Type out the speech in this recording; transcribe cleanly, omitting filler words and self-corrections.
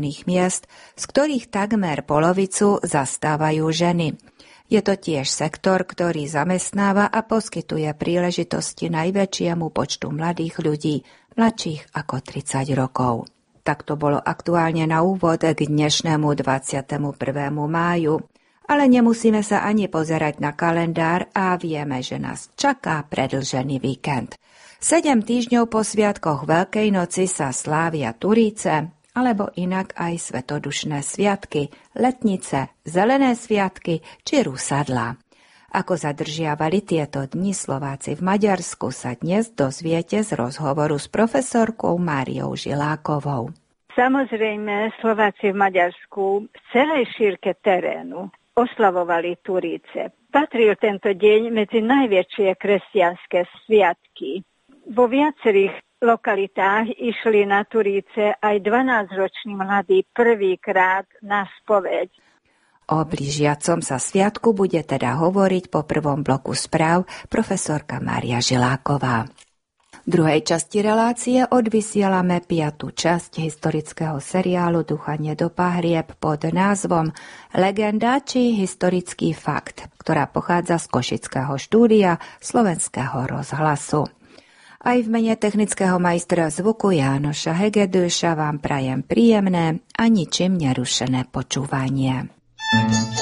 miest, z ktorých takmer polovicu zastávajú ženy. Je to tiež sektor, ktorý zamestnáva a poskytuje príležitosti najväčšiemu počtu mladých ľudí, mladších ako 30 rokov. Tak to bolo aktuálne na úvod k dnešnému 21. máju. Ale nemusíme sa ani pozerať na kalendár a vieme, že nás čaká predĺžený víkend. 7 týždňov po sviatkoch Veľkej noci sa slávia Turíce, alebo inak aj svetodušné sviatky, letnice, zelené sviatky či rusadlá. Ako zadržiavali tieto dni Slováci v Maďarsku, sa dnes dozviete z rozhovoru s profesorkou Máriou Žilákovou. Samozrejme, Slováci v Maďarsku v celej šírke terénu oslavovali Turíce. Patril tento deň medzi najväčšie kresťanské sviatky. Vo viacerých lokalitách išli na Turíce aj 12-roční mladí prvýkrát na spoveď. O blížiacom sa sviatku bude teda hovoriť po prvom bloku správ profesorka Mária Žiláková. V druhej časti relácie odvysielame 5. časť historického seriálu Duchanie do pahrieb pod názvom Legenda či historický fakt, ktorá pochádza z Košického štúdia Slovenského rozhlasu. Aj v mene technického majstra zvuku Jánoša Hegedúša vám prajem príjemné a ničím nerušené počúvanie.